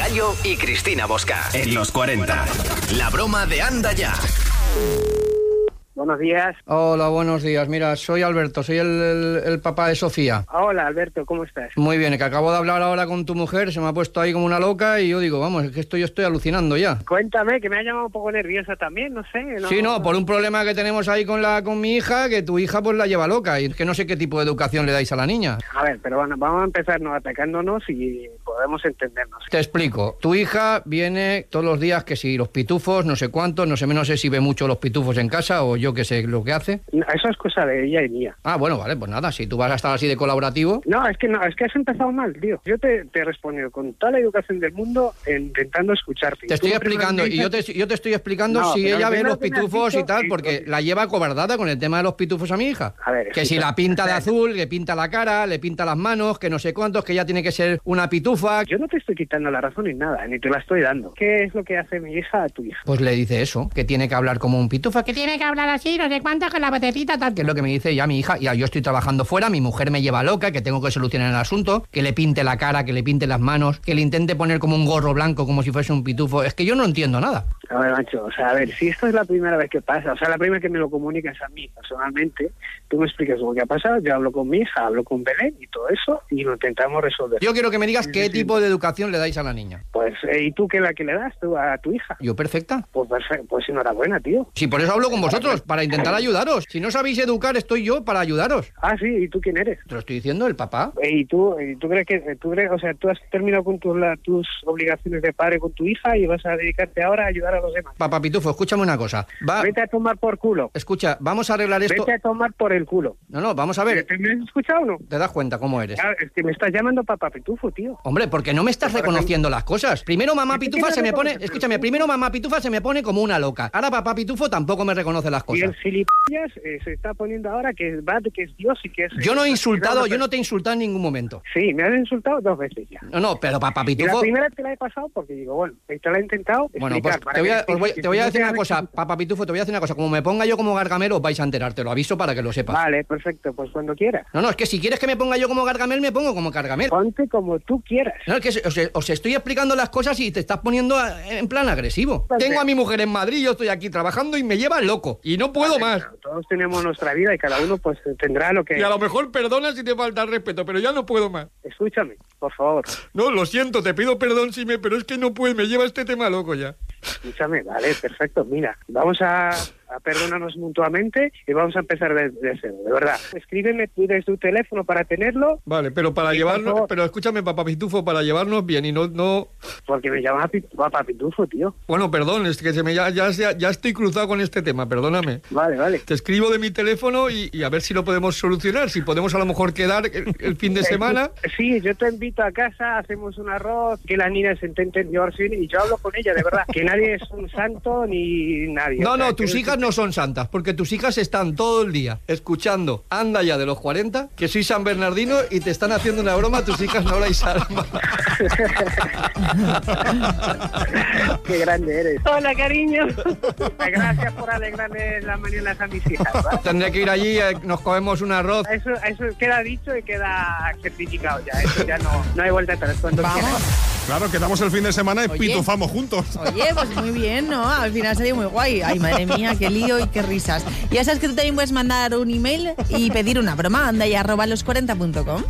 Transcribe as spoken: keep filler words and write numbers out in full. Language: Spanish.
Gallo y Cristina Bosca. En los cuarenta. La broma de Anda Ya. Buenos días. Hola, buenos días. Mira, soy Alberto, soy el, el, el papá de Sofía. Hola, Alberto, ¿cómo estás? Muy bien, que acabo de hablar ahora con tu mujer, se me ha puesto ahí como una loca y yo digo, vamos, es que esto yo estoy alucinando ya. Cuéntame, que me ha llamado un poco nerviosa también, no sé. No... Sí, no, por un problema que tenemos ahí con la con mi hija, que tu hija pues la lleva loca y es que no sé qué tipo de educación le dais a la niña. A ver, pero bueno, vamos a empezarnos atacándonos y podemos entendernos. Te explico, tu hija viene todos los días que si los pitufos, no sé cuántos, no sé, no sé si ve mucho los pitufos en casa o yo qué sé lo que hace. No, eso es cosa de ella y mía. Ah, bueno, vale, pues nada, si tú vas a estar así de colaborativo... No, es que no, es que has empezado mal, tío. Yo te, te he respondido con toda la educación del mundo intentando escucharte. Te estoy explicando, y yo te, yo te estoy explicando no, si ella ve los pitufos y tal, porque la lleva acobardada con el tema de los pitufos a mi hija. A ver, que si la pinta de azul, le pinta la cara, le pinta las manos, que no sé cuántos, que ya tiene que ser una pitufa. Yo no te estoy quitando la razón ni nada, ni te la estoy dando. ¿Qué es lo que hace mi hija a tu hija? Pues le dice eso, que tiene que hablar como un pitufa, que tiene que hablar así, no sé cuántos, con la botecita tal, que es lo que me dice ya mi hija. Ya yo estoy trabajando fuera, mi mujer me lleva loca, que tengo que solucionar el asunto, que le pinte la cara, que le pinte las manos, que le intente poner como un gorro blanco, como si fuese un pitufo. Es que yo no entiendo nada. A ver, macho, o sea, a ver, si esto es la primera vez que pasa, o sea, la primera que me lo comunicas a mí personalmente, tú me explicas lo que ha pasado, yo hablo con mi hija, hablo con Belén y todo eso, y lo intentamos resolver. Yo quiero que me digas qué tipo de educación le dais a la niña. Pues, eh, ¿y tú qué la que le das tú a tu hija? Yo perfecta. Pues perfecto, pues enhorabuena, tío. Sí, por eso hablo con vosotros, para intentar ayudaros. Si no sabéis educar, estoy yo para ayudaros. Ah, sí, ¿y tú quién eres? Te lo estoy diciendo, el papá. ¿Y tú, y tú crees que, tú crees, o sea, tú has terminado con tus, la, tus obligaciones de padre con tu hija y vas a dedicarte ahora a ayudar a los demás? Papá Pitufo, escúchame una cosa. Va... Vete a tomar por culo. Escucha, vamos a arreglar esto. Vete a tomar por el culo. No, no, vamos a ver. ¿Me has escuchado o no? ¿Te das cuenta cómo eres? Ah, es que me estás llamando papá Pitufo, tío. Hombre, porque no me estás reconociendo las cosas. Primero mamá Pitufa se me pone... Escúchame, primero mamá Pitufa se me pone como una loca. Ahora papá Pitufo tampoco me reconoce las cosas. Y el gilipollas eh, se está poniendo ahora que va, que es Dios y que es... Yo no he insultado, yo no te he insultado en ningún momento. Sí, me has insultado dos veces ya. No, no, pero papá Pitufo... Y la primera te la he pasado porque digo, bueno, te la he intentado Bueno, pues te voy a, os voy, te voy a decir una cosa, papá Pitufo, te voy a decir una cosa. Como me ponga yo como Gargamel, os vais a enterar, te lo aviso para que lo sepas. Vale, perfecto, pues cuando quieras. No, no, es que si quieres que me ponga yo como Gargamel, me pongo como Gargamel. Ponte como tú quieras. No, es que os, os estoy explicando las cosas y te estás poniendo en plan agresivo. Ponte. Tengo a mi mujer en Madrid, yo estoy aquí trabajando y me lleva loco. Y no puedo vale, más. Claro, todos tenemos nuestra vida y cada uno pues tendrá lo que... Y a lo mejor perdona si te falta el respeto, pero ya no puedo más. Escúchame, por favor. No, lo siento, te pido perdón, si me, pero es que no puedo, me lleva este tema loco ya. Escúchame, vale, perfecto. Mira, vamos a, a perdonarnos mutuamente y vamos a empezar de, de cero, de verdad. Escríbeme tú desde tu teléfono para tenerlo. Vale, pero para llevarnos, pero escúchame, papá Pitufo, para llevarnos bien y no... no... Porque me llama papá Pitufo, tío. Bueno, perdón, es que se me ya, ya, ya estoy cruzado con este tema, perdóname. Vale, vale. Te escribo de mi teléfono y, y a ver si lo podemos solucionar, si podemos a lo mejor quedar el, el fin de semana. Sí, yo te invito a casa, hacemos un arroz, que las niñas se intenten llevarse bien y yo hablo con ella, de verdad. Que nadie es un santo ni nadie. No, o sea, no, tus hijas no son santas, porque tus hijas están todo el día escuchando Anda Ya de los cuarenta, que soy San Bernardino y te están haciendo una broma, tus hijas Nora y Salma. Qué grande eres. Hola, cariño. Gracias por alegrarme las mañanas a mis hijas, ¿vale? Tendré que ir allí, eh, nos comemos un arroz. Eso, eso queda dicho y queda certificado ya. Eso ya no, no hay vuelta atrás. Cuando Vamos. quieras. Claro, quedamos el fin de semana y Oye. pitufamos juntos. Oye, pues muy bien, ¿no? Al final salió muy guay. Ay, madre mía, qué lío y qué risas. Ya sabes que tú también puedes mandar un email y pedir una broma. Anda y arroba los cuarenta punto com.